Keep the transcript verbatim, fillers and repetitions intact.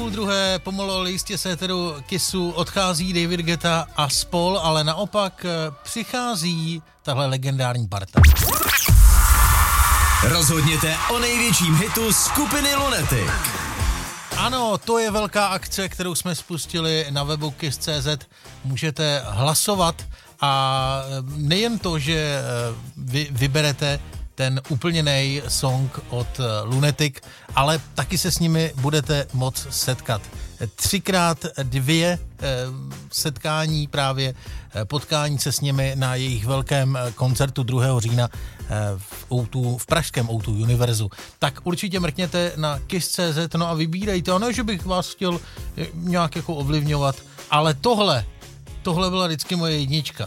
půl druhé pomalu ale jistě se éteru Kissu odchází David Guetta a spol, ale naopak přichází tahle legendární parta. Rozhodněte o největším hitu skupiny Lunatic. Ano, to je velká akce, kterou jsme spustili na webu kiss tečka cé zet. Můžete hlasovat a nejen to, že vy vyberete ten úplně nej song od Lunatic, ale taky se s nimi budete moc setkat. Třikrát dvě setkání právě, potkání se s nimi na jejich velkém koncertu druhého října v, ó dvě, v pražském ó dvě Univerzu. Tak určitě mrkněte na kiss tečka cé zet, no a vybírejte. Ano, že bych vás chtěl nějak jako ovlivňovat, ale tohle, tohle byla vždycky moje jednička.